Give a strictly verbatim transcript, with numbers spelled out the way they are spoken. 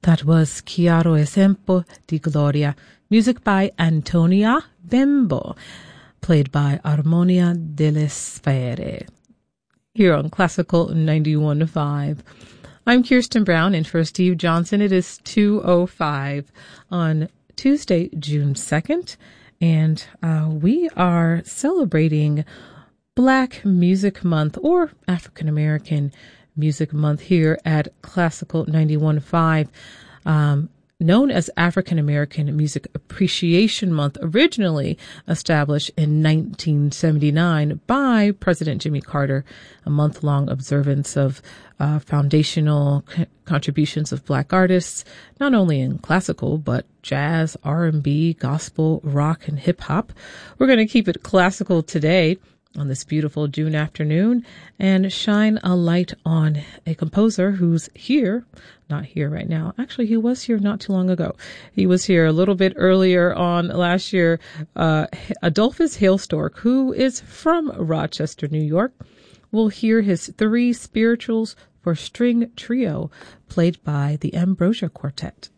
That was Chiaro Esempio di Gloria, music by Antonia Bembo, played by Armonia delle Sfere, here on Classical ninety-one point five. I'm Kirsten Brown, and for Steve Johnson, it is two oh five on Tuesday, June second, and uh, we are celebrating Black Music Month, or African American Music Month, here at Classical ninety-one point five. Um, known as African American Music Appreciation Month, originally established in nineteen seventy-nine by President Jimmy Carter, a month-long observance of uh, foundational c- contributions of Black artists, not only in classical, but jazz, R and B, gospel, rock, and hip-hop. We're going to keep it classical today on this beautiful June afternoon and shine a light on a composer who's here, not here right now. Actually, he was here not too long ago. He was here a little bit earlier on last year, uh, Adolphus Hailstork, who is from Rochester, New York. We'll hear his three spirituals for string trio played by the Ambrosia Quartet.